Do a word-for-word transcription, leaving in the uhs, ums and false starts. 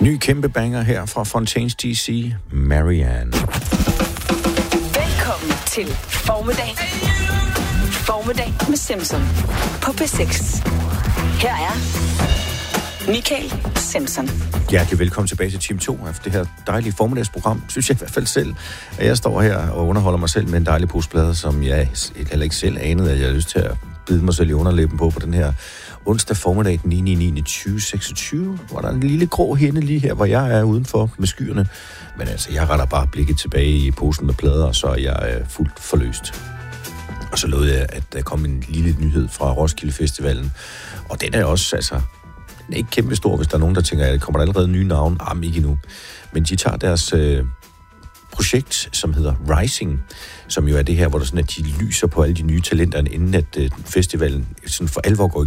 Ny kæmpe banger her fra Fontaines D C, Marianne. Velkommen til Formiddag. Formiddag med Simpson på P seks. Her er Michael Simpson. Hjertelig velkommen tilbage til Team to af det her dejlige formiddagsprogram, synes jeg i hvert fald selv. At jeg står her og underholder mig selv med en dejlig posplade, som jeg heller ikke selv anede, at jeg har lyst til at bide mig selv i underlæben på på den her onsdag formiddag den niende september tyve seksogtyve, hvor der er en lille grå hende lige her, hvor jeg er udenfor med skyerne. Men altså, jeg retter bare blikket tilbage i posen med plader, og så er jeg øh, fuldt forløst. Og så lovede jeg, at der kom en lille nyhed fra Roskilde Festivalen. Og den er også, altså, den er ikke kæmpe stor, hvis der er nogen, der tænker, at kommer der allerede nye navne? Ah, ikke endnu. Men de tager deres øh, projekt, som hedder Rising, som jo er det her, hvor der sådan, at de lyser på alle de nye talenter, inden at øh, festivalen sådan for alvor går